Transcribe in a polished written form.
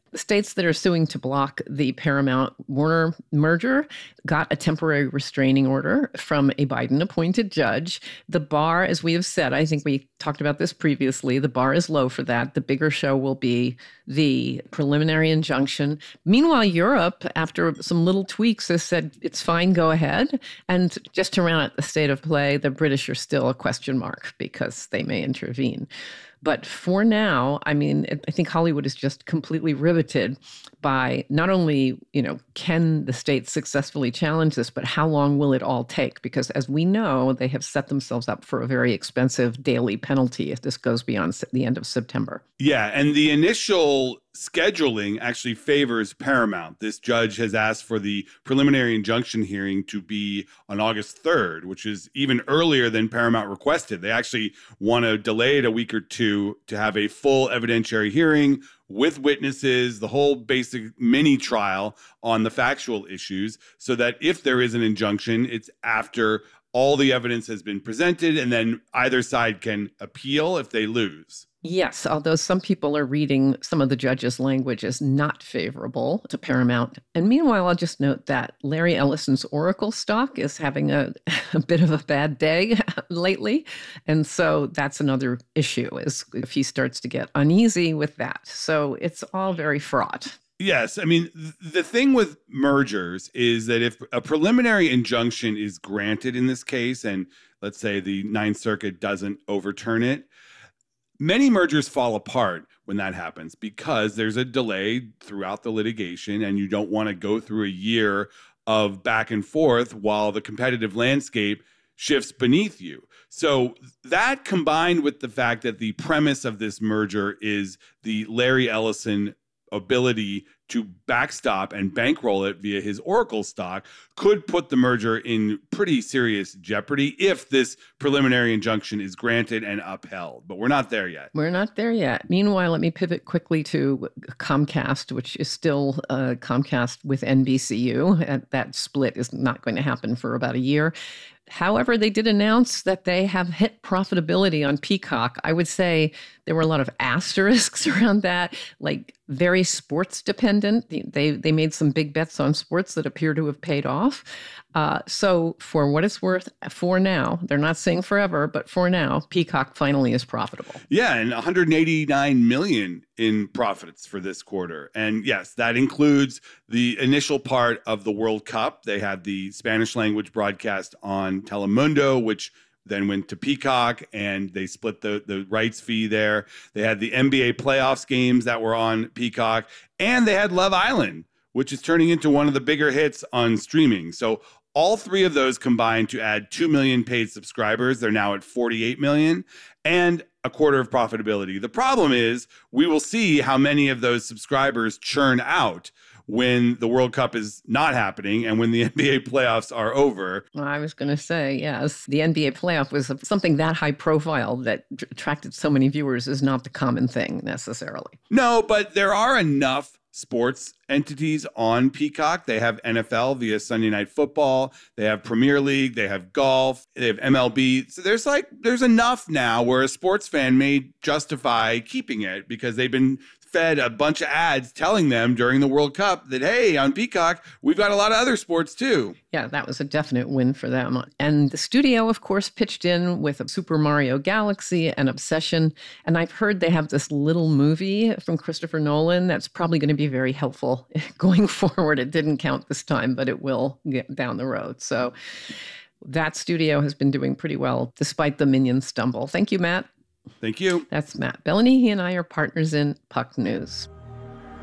The states that are suing to block the Paramount Warner merger got a temporary restraining order from a Biden-appointed judge. The bar, as we have said, I think we talked about this previously, the bar is low for that. The bigger show will be the preliminary injunction. Meanwhile, Europe, after some little tweaks, has said it's fine, go ahead. And just to round out the state of play, the British are still a question mark because they may intervene. But for now, I mean, I think Hollywood is just completely riveted by not only, can the states successfully challenge this, but how long will it all take? Because as we know, they have set themselves up for a very expensive daily penalty if this goes beyond the end of September. Yeah, and the initial scheduling actually favors Paramount. This judge has asked for the preliminary injunction hearing to be on August 3rd, which is even earlier than Paramount requested. They actually want to delay it a week or two to have a full evidentiary hearing with witnesses, the whole basic mini trial on the factual issues, so that if there is an injunction, it's after all the evidence has been presented, and then either side can appeal if they lose. Yes, although some people are reading some of the judge's language as not favorable to Paramount. And meanwhile, I'll just note that Larry Ellison's Oracle stock is having a bit of a bad day lately. And so that's another issue, is if he starts to get uneasy with that. So it's all very fraught. Yes. I mean, the thing with mergers is that if a preliminary injunction is granted in this case, and let's say the Ninth Circuit doesn't overturn it, many mergers fall apart when that happens because there's a delay throughout the litigation, and you don't want to go through a year of back and forth while the competitive landscape shifts beneath you. So that, combined with the fact that the premise of this merger is the Larry Ellison ability to backstop and bankroll it via his Oracle stock, could put the merger in pretty serious jeopardy if this preliminary injunction is granted and upheld. But we're not there yet. We're not there yet. Meanwhile, let me pivot quickly to Comcast, which is still Comcast with NBCU. That split is not going to happen for about a year. However, they did announce that they have hit profitability on Peacock. I would say there were a lot of asterisks around that, like very sports dependent. They made some big bets on sports that appear to have paid off. So for what it's worth, for now, they're not saying forever, but for now, Peacock finally is profitable. Yeah, and 189 million in profits for this quarter. And yes, that includes the initial part of the World Cup. They had the Spanish language broadcast on Telemundo, which then went to Peacock, and they split the rights fee there. They had the NBA playoffs games that were on Peacock, and they had Love Island, which is turning into one of the bigger hits on streaming. So all three of those combined to add 2 million paid subscribers. They're now at 48 million and a quarter of profitability. The problem is we will see how many of those subscribers churn out when the World Cup is not happening and when the NBA playoffs are over. Well, I was going to say, yes, the NBA playoff was something that high profile that attracted so many viewers is not the common thing necessarily. No, but there are enough sports entities on Peacock. They have NFL via Sunday Night Football. They have Premier League. They have golf. They have MLB. So there's enough now where a sports fan may justify keeping it because they've been fed a bunch of ads telling them during the World Cup that, hey, on Peacock, we've got a lot of other sports too. Yeah, that was a definite win for them. And the studio, of course, pitched in with a Super Mario Galaxy and Obsession. And I've heard they have this little movie from Christopher Nolan that's probably going to be very helpful going forward. It didn't count this time, but it will get down the road. So that studio has been doing pretty well despite the Minions stumble. Thank you, Matt. Thank you. That's Matt Bellany. He and I are partners in Puck News.